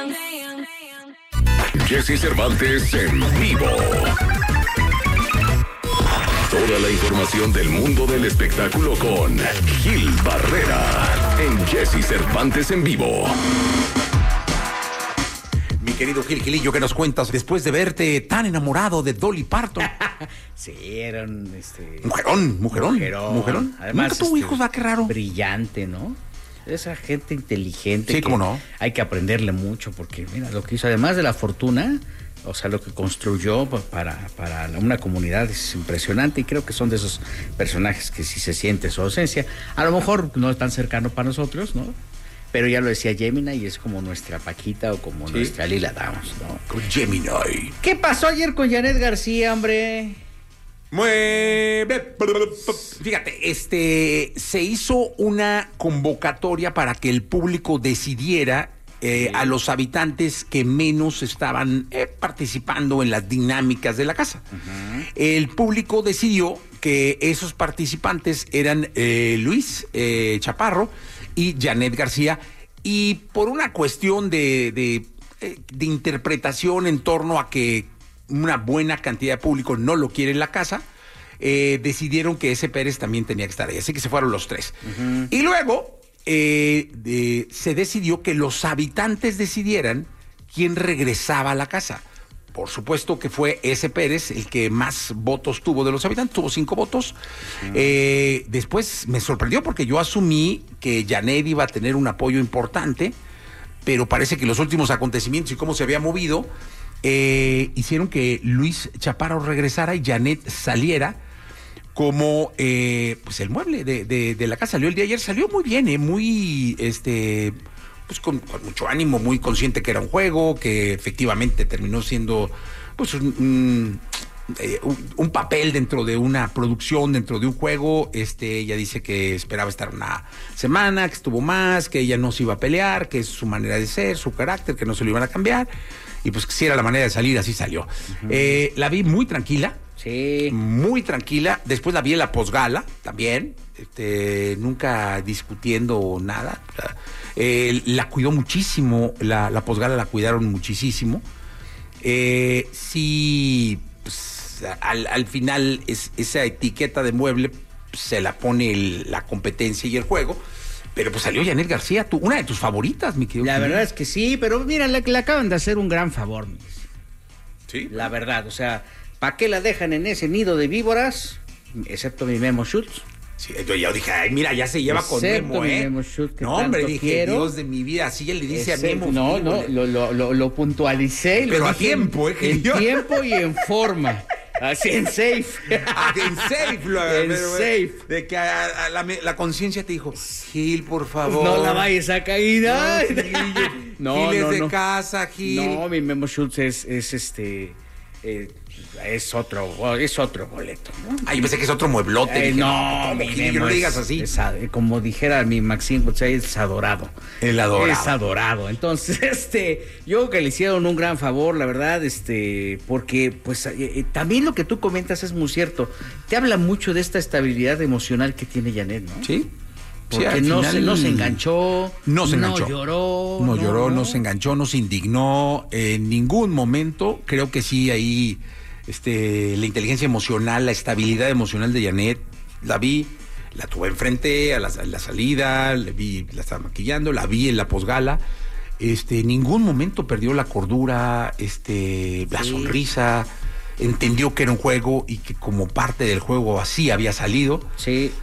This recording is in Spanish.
Jesse Cervantes en vivo. Toda la información del mundo del espectáculo con Gil Barrera en Jesse Cervantes en vivo. Mi querido Gilillo, ¿qué nos cuentas después de verte tan enamorado de Dolly Parton? Sí, eran Mujerón. Además, nunca tuvo hijos, ¿va? Qué raro. Brillante, ¿no? Esa gente inteligente. Sí, cómo no. Hay que aprenderle mucho porque, mira, lo que hizo, además de la fortuna, o sea, lo que construyó para una comunidad es impresionante y creo que son de esos personajes que sí se siente su ausencia. A lo mejor no es tan cercano para nosotros, ¿no? Pero ya lo decía Gemini y es como nuestra Paquita o como nuestra Lila Downs, ¿no? Con Gemini. ¿Qué pasó ayer con Janet García, hombre? Fíjate, se hizo una convocatoria para que el público decidiera a los habitantes que menos estaban participando en las dinámicas de la casa. Uh-huh. El público decidió que esos participantes eran Luis Chaparro y Janet García, y por una cuestión de interpretación en torno a que una buena cantidad de público no lo quiere en la casa, decidieron que ese Pérez también tenía que estar ahí, así que se fueron los tres. Uh-huh. Y luego se decidió que los habitantes decidieran quién regresaba a la casa. Por supuesto que fue ese Pérez el que más votos tuvo de los habitantes, tuvo 5 votos. Uh-huh. Después me sorprendió porque yo asumí que Janet iba a tener un apoyo importante, pero parece que los últimos acontecimientos y cómo se había movido hicieron que Luis Chaparro regresara y Janet saliera como pues el mueble de la casa. Salió el día de ayer, salió muy bien, muy pues con mucho ánimo, muy consciente que era un juego, que efectivamente terminó siendo pues un papel dentro de una producción, dentro de un juego. Ella dice que esperaba estar una semana, que estuvo más, que ella no se iba a pelear, que es su manera de ser, su carácter, que no se lo iban a cambiar, y pues que si era la manera de salir, así salió. Uh-huh. La vi muy tranquila. Sí. Muy tranquila. Después la vi en la posgala también, nunca discutiendo nada. La cuidó muchísimo, la posgala la cuidaron muchísimo. Sí, pues, al final esa etiqueta de mueble pues, se la pone la competencia y el juego. Pero pues salió Janet García, una de tus favoritas, mi querido. La verdad es que sí, pero mira, le acaban de hacer un gran favor. Sí. La verdad, o sea, ¿para qué la dejan en ese nido de víboras? Excepto mi Memo Schultz. Sí, yo dije, ay, mira, ya se lleva con Memo, Memo Schultz, no, hombre, dije, quiero. Dios de mi vida, así él le dice a Memo. No, lo puntualicé. Pero a tiempo, en tiempo y en forma. Así en safe. En safe, safe. De que la conciencia te dijo, Gil, por favor. No la vayas a caer. No, Gil es de casa, Gil. No, mi Memo Schultz es otro boleto, ¿no? Ay, yo pensé que es otro mueblote. No, Gil, no lo digas así. Como dijera mi Maxine, pues es adorado. El adorado. Es adorado. Entonces, yo creo que le hicieron un gran favor, la verdad, porque, pues, también lo que tú comentas es muy cierto. Te habla mucho de esta estabilidad emocional que tiene Janet, ¿no? Sí. Porque sí, no se enganchó. No lloró. No se enganchó, no se indignó. En ningún momento, creo que sí, ahí la inteligencia emocional, la estabilidad emocional de Janet, la vi, la tuve enfrente a la salida, la estaba maquillando, la vi en la posgala. En ningún momento perdió la cordura, la sonrisa. Entendió que era un juego y que como parte del juego así había salido. Sí.